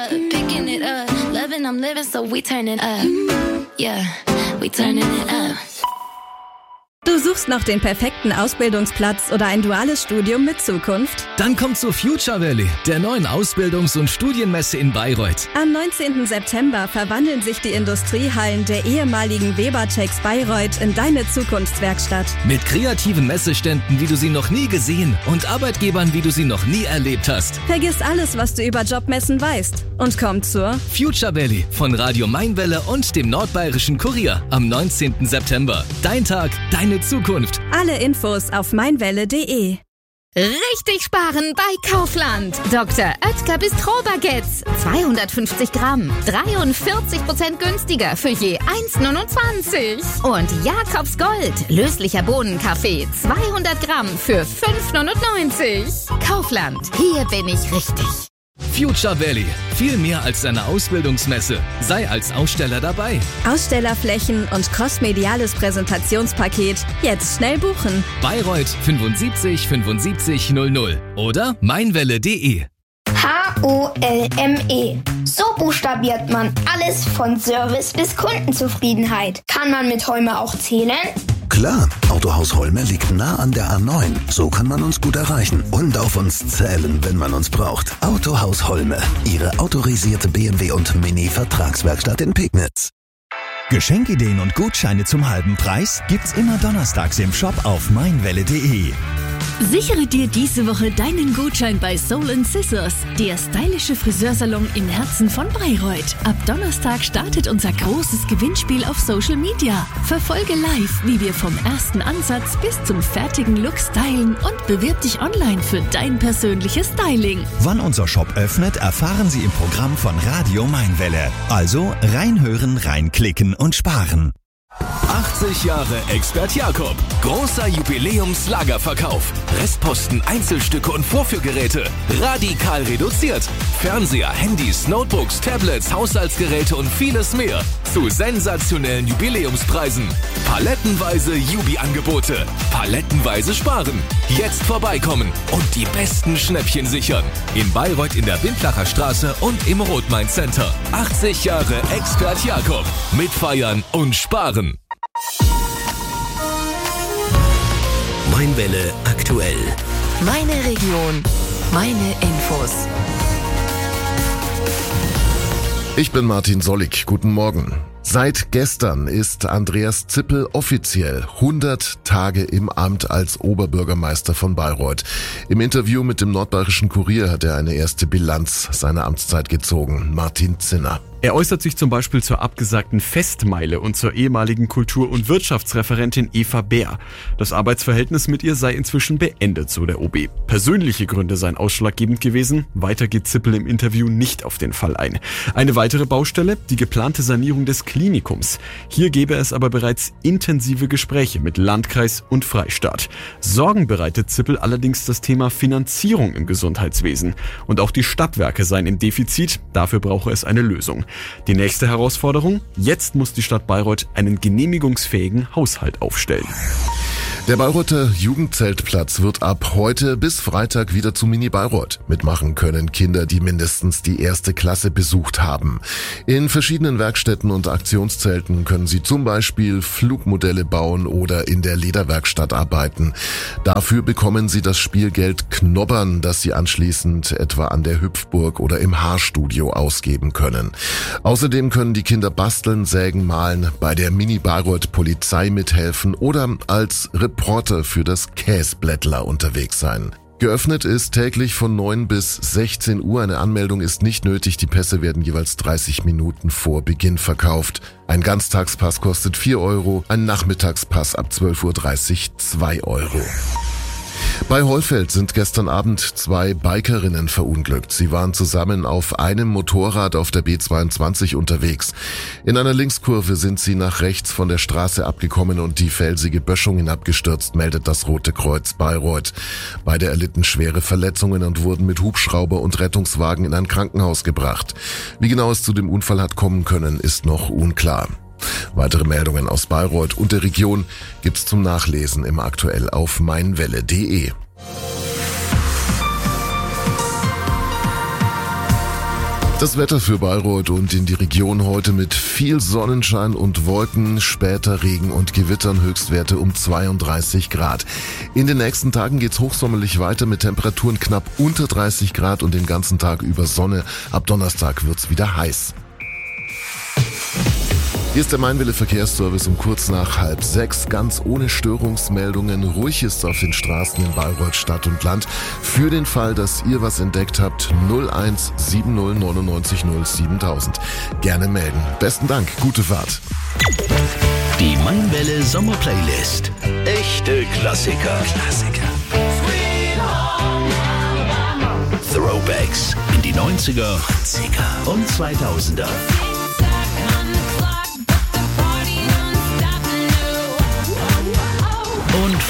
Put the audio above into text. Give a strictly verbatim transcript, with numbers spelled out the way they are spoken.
Picking it up, loving, I'm living, so we turning up. Yeah, we turning it up. Du suchst noch den perfekten Ausbildungsplatz oder ein duales Studium mit Zukunft? Dann komm zu Future Valley, der neuen Ausbildungs- und Studienmesse in Bayreuth. Am neunzehnten September verwandeln sich die Industriehallen der ehemaligen Webertex Bayreuth in deine Zukunftswerkstatt. Mit kreativen Messeständen, wie du sie noch nie gesehen, und Arbeitgebern, wie du sie noch nie erlebt hast. Vergiss alles, was du über Jobmessen weißt, und komm zur Future Valley von Radio Mainwelle und dem Nordbayerischen Kurier am neunzehnten September. Dein Tag, deine Zukunft. Alle Infos auf meinwelle punkt de. Richtig sparen bei Kaufland. Doktor Oetker Bistro-Baguettes. zweihundertfünfzig Gramm. dreiundvierzig Prozent günstiger für je eins Komma neunundzwanzig. Und Jakobs Gold. Löslicher Bohnenkaffee. zweihundert Gramm für fünf Komma neunundneunzig. Kaufland. Hier bin ich richtig. Future Valley. Viel mehr als eine Ausbildungsmesse. Sei als Aussteller dabei. Ausstellerflächen und crossmediales Präsentationspaket. Jetzt schnell buchen. Bayreuth fünfundsiebzig fünfundsiebzig null null oder meinwelle punkt de. H O L M E. So buchstabiert man alles von Service bis Kundenzufriedenheit. Kann man mit Holme auch zählen? Klar, Autohaus Holme liegt nah an der A neun. So kann man uns gut erreichen und auf uns zählen, wenn man uns braucht. Autohaus Holme, Ihre autorisierte B M W und Mini-Vertragswerkstatt in Pegnitz. Geschenkideen und Gutscheine zum halben Preis gibt's immer donnerstags im Shop auf meinwelle punkt de. Sichere dir diese Woche deinen Gutschein bei Soul and Scissors, der stylische Friseursalon im Herzen von Bayreuth. Ab Donnerstag startet unser großes Gewinnspiel auf Social Media. Verfolge live, wie wir vom ersten Ansatz bis zum fertigen Look stylen und bewirb dich online für dein persönliches Styling. Wann unser Shop öffnet, erfahren Sie im Programm von Radio Mainwelle. Also reinhören, reinklicken und sparen. achtzig Jahre Expert Jakob. Großer Jubiläumslagerverkauf. Restposten, Einzelstücke und Vorführgeräte. Radikal reduziert. Fernseher, Handys, Notebooks, Tablets, Haushaltsgeräte und vieles mehr. Zu sensationellen Jubiläumspreisen. Palettenweise Jubi-Angebote. Palettenweise sparen. Jetzt vorbeikommen und die besten Schnäppchen sichern. In Bayreuth in der Windlacher Straße und im Rot-Main Center. achtzig Jahre Expert Jakob. Mitfeiern und sparen. Mainwelle aktuell. Meine Region, meine Infos. Ich bin Martin Sollig. Guten Morgen. Seit gestern ist Andreas Zippel offiziell hundert Tage im Amt als Oberbürgermeister von Bayreuth. Im Interview mit dem Nordbayerischen Kurier hat er eine erste Bilanz seiner Amtszeit gezogen. Martin Zinner. Er äußert sich zum Beispiel zur abgesagten Festmeile und zur ehemaligen Kultur- und Wirtschaftsreferentin Eva Bär. Das Arbeitsverhältnis mit ihr sei inzwischen beendet, so der O B. Persönliche Gründe seien ausschlaggebend gewesen. Weiter geht Zippel im Interview nicht auf den Fall ein. Eine weitere Baustelle, die geplante Sanierung des Klinikums. Hier gäbe es aber bereits intensive Gespräche mit Landkreis und Freistaat. Sorgen bereitet Zippel allerdings das Thema Finanzierung im Gesundheitswesen. Und auch die Stadtwerke seien im Defizit, dafür brauche es eine Lösung. Die nächste Herausforderung? Jetzt muss die Stadt Bayreuth einen genehmigungsfähigen Haushalt aufstellen. Der Bayreuther Jugendzeltplatz wird ab heute bis Freitag wieder zu Mini Bayreuth. Mitmachen können Kinder, die mindestens die erste Klasse besucht haben. In verschiedenen Werkstätten und Aktionszelten können sie zum Beispiel Flugmodelle bauen oder in der Lederwerkstatt arbeiten. Dafür bekommen sie das Spielgeld Knobbern, das sie anschließend etwa an der Hüpfburg oder im Haarstudio ausgeben können. Außerdem können die Kinder basteln, sägen, malen, bei der Mini Bayreuth Polizei mithelfen oder als Reporter für das Käsblättler unterwegs sein. Geöffnet ist täglich von neun bis sechzehn Uhr. Eine Anmeldung ist nicht nötig. Die Pässe werden jeweils dreißig Minuten vor Beginn verkauft. Ein Ganztagspass kostet vier Euro, ein Nachmittagspass ab zwölf Uhr dreißig zwei Euro. Bei Hollfeld sind gestern Abend zwei Bikerinnen verunglückt. Sie waren zusammen auf einem Motorrad auf der B zweiundzwanzig unterwegs. In einer Linkskurve sind sie nach rechts von der Straße abgekommen und die felsige Böschung hinabgestürzt, meldet das Rote Kreuz Bayreuth. Beide erlitten schwere Verletzungen und wurden mit Hubschrauber und Rettungswagen in ein Krankenhaus gebracht. Wie genau es zu dem Unfall hat kommen können, ist noch unklar. Weitere Meldungen aus Bayreuth und der Region gibt's zum Nachlesen im Aktuell auf meinwelle punkt de. Das Wetter für Bayreuth und in die Region heute mit viel Sonnenschein und Wolken, später Regen und Gewittern, Höchstwerte um zweiunddreißig Grad. In den nächsten Tagen geht's hochsommerlich weiter mit Temperaturen knapp unter dreißig Grad und den ganzen Tag über Sonne. Ab Donnerstag wird's wieder heiß. Hier ist der Mainwelle Verkehrsservice um kurz nach halb sechs, ganz ohne Störungsmeldungen. Ruhig ist auf den Straßen in Bayreuth Stadt und Land. Für den Fall, dass ihr was entdeckt habt, null eins sieben null neunundneunzig null siebentausend. Gerne melden. Besten Dank, gute Fahrt. Die Mainwelle Sommerplaylist. Echte Klassiker. Klassiker. Throwbacks in die neunziger und zweitausender. Und